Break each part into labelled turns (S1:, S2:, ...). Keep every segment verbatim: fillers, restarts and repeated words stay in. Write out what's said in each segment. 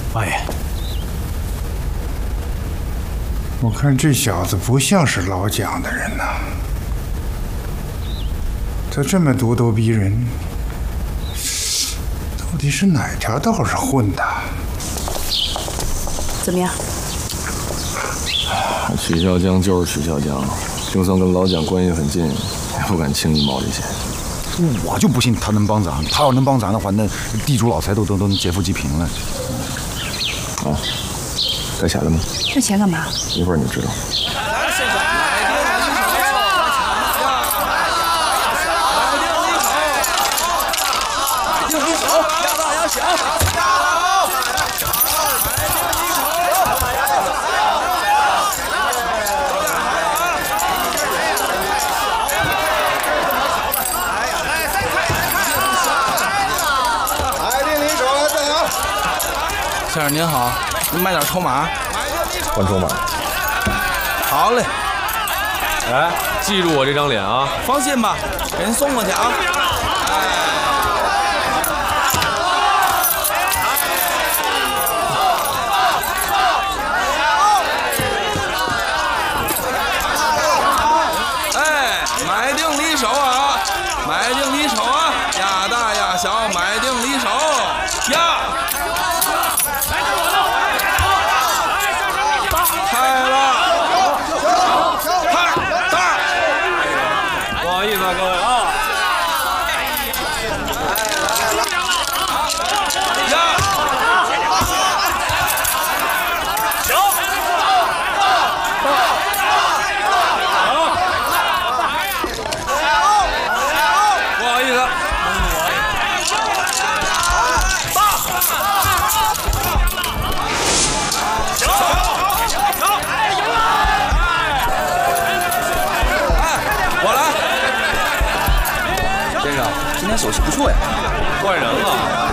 S1: 王爷，
S2: 我看这小子不像是老蒋的人呐，他这么咄咄逼人，到底是哪条道上混的？
S3: 怎么样？
S4: 许孝江就是许孝江，就算跟老蒋关系很近，也不敢轻易冒这险。
S1: 我就不信他能帮咱，他要能帮咱的话，那地主老财都都都能劫富济贫了。
S4: 啊，该钱了吗？
S3: 这钱干嘛？
S4: 一会儿你就知道。
S5: 先生您好，您买点筹码。
S4: 换筹码。
S5: 好嘞。
S6: 哎，记住我这张脸啊！
S5: 放心吧，给您送过去啊。哎，买定离手啊，买定离手啊，压大压小，买定离手压。
S6: 各位啊！
S5: 不好意思，我来。先生，今天手气不错呀，
S6: 换人了。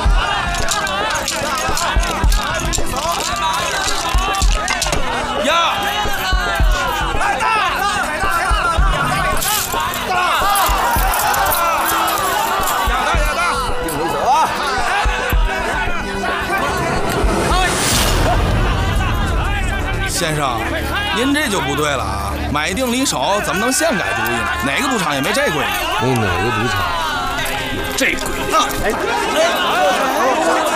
S5: 呀！来大！压大压大！定离手啊！先生，您这就不对了啊！买定离手怎么能现改主意呢？哪个赌场也没这规矩。
S4: 没哪个赌场有这规矩。